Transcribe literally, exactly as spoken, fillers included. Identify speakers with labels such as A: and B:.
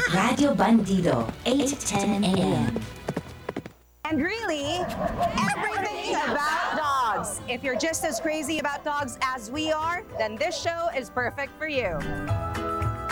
A: Radio Bandido, eight ten a m.
B: And really, everything about dogs. If you're just as crazy about dogs as we are, then this show is perfect for you.